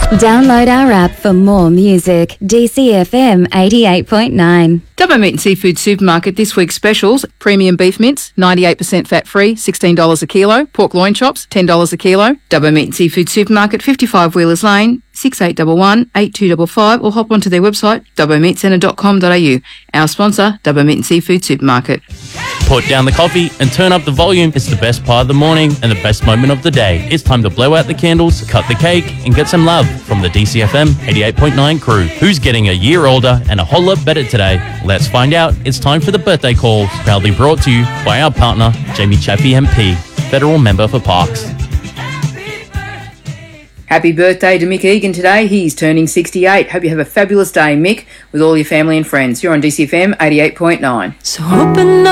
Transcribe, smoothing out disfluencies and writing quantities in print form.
Download our app for more music. DCFM 88.9. Dubbo Meat and Seafood Supermarket this week's specials: premium beef mince, 98% fat-free, $16 a kilo. Pork loin chops, $10 a kilo. Dubbo Meat and Seafood Supermarket, 55 Wheelers Lane, 6811 8255, or hop onto their website, dubbomeatcentre.com.au. Our sponsor, Dubbo Meat and Seafood Supermarket. Put down the coffee and turn up the volume. It's the best part of the morning and the best moment of the day. It's time to blow out the candles, cut the cake, and get some love from the DCFM 88.9 crew. Who's getting a year older and a whole lot better today? Let's find out. It's time for the birthday call, proudly brought to you by our partner, Jamie Chaffee MP, Federal Member for Parks. Happy birthday to Mick Egan today. He's turning 68. Hope you have a fabulous day, Mick, with all your family and friends. You're on DCFM 88.9. So open up.